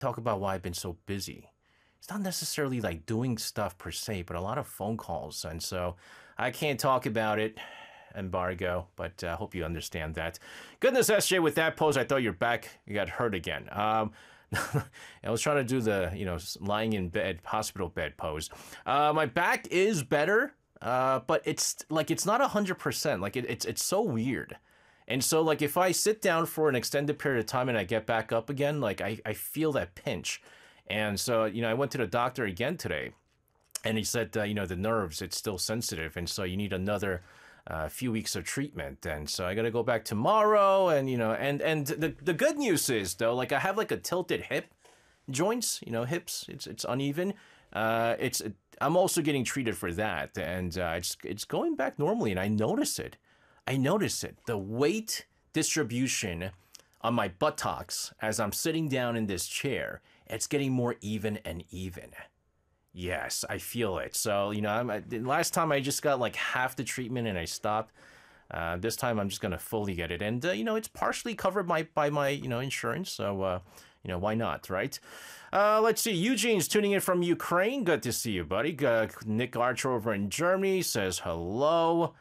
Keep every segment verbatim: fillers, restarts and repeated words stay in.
talk about why I've been so busy. It's not necessarily like doing stuff per se, but a lot of phone calls. And so I can't talk about it. Embargo, but I uh, hope you understand that. Goodness, S J, with that pose, I thought your back got hurt again. Um, I was trying to do the, you know, lying in bed, hospital bed pose. Uh, my back is better, uh, but it's like it's not one hundred percent. Like it, it's it's so weird. And so like if I sit down for an extended period of time and I get back up again, like I, I feel that pinch. And so, you know, I went to the doctor again today and he said, uh, you know, the nerves, it's still sensitive. And so you need another a uh, few weeks of treatment, and so I gotta go back tomorrow. And you know, and and the the good news is though, like I have like a tilted hip joints, you know, hips. It's it's uneven. Uh, it's I'm also getting treated for that, and uh, it's it's going back normally, and I notice it. I notice it. The weight distribution on my buttocks as I'm sitting down in this chair, it's getting more even and even. Yes, I feel it. So, you know, I'm, I, last time I just got like half the treatment and I stopped. Uh, this time I'm just going to fully get it. And, uh, you know, it's partially covered by, by my, you know, insurance. So, uh, you know, why not, right? Uh, let's see. Eugene's tuning in from Ukraine. Good to see you, buddy. Uh, Nick Archer over in Germany says hello.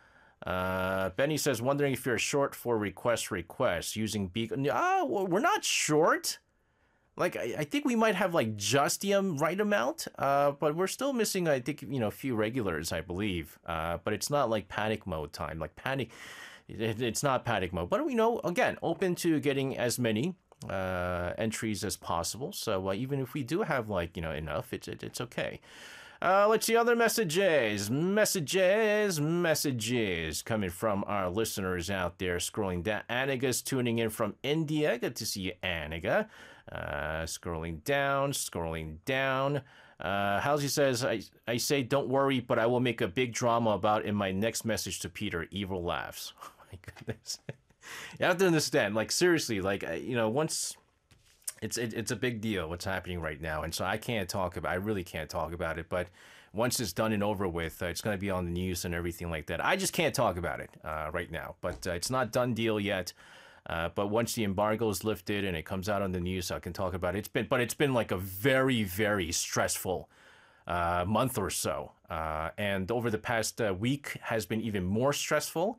Uh, Benny says, wondering if you're short for request request using Beacon. Ah, well, we're not short. Like, I, I think we might have, like, just the um, right amount, uh, but we're still missing, I think, you know, a few regulars, I believe. Uh, but it's not, like, panic mode time. Like, panic, it, it's not panic mode. But, you know, again, open to getting as many uh, entries as possible. So uh, even if we do have, like, you know, enough, it's, it, it's okay. Uh, let's see other messages, messages, messages coming from our listeners out there. Scrolling down, Aniga's tuning in from India. Good to see you, Aniga. Uh, scrolling down, scrolling down. Uh, Halsey says, I, I say, don't worry, but I will make a big drama about in my next message to Peter. Evil laughs. Oh my goodness. You have to understand, like, seriously, like, you know, once it's, it, it's a big deal what's happening right now. And so I can't talk about, I really can't talk about it, but once it's done and over with, uh, it's going to be on the news and everything like that. I just can't talk about it uh, right now, but uh, it's not done deal yet. Uh, but once the embargo is lifted and it comes out on the news, I can talk about it. It's been, but it's been like a very, very stressful uh, month or so. Uh, and over the past uh, week has been even more stressful.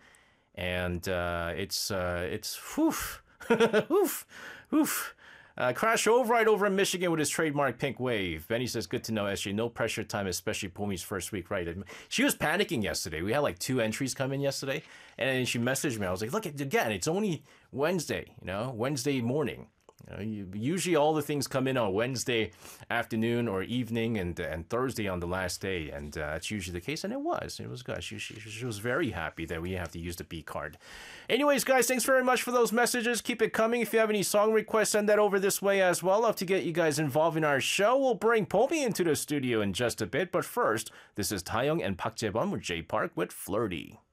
And uh, it's, uh, it's, whew, whew, whew. Uh, Crash Override over in Michigan with his trademark pink wave. Benny says, good to know, S J. No pressure time, especially Pumi's first week, right? She was panicking yesterday. We had like two entries come in yesterday. And then she messaged me. I was like, look, again, it's only Wednesday, you know, Wednesday morning. You know, you, usually all the things come in on Wednesday afternoon or evening and and Thursday on the last day. And uh, that's usually the case. And it was. It was good. She, she, she was very happy that we have to use the B card. Anyways, guys, thanks very much for those messages. Keep it coming. If you have any song requests, send that over this way as well. Love to get you guys involved in our show. We'll bring Pomi into the studio in just a bit. But first, this is Taeyong and Park Jae-bum with J Park with Flirty.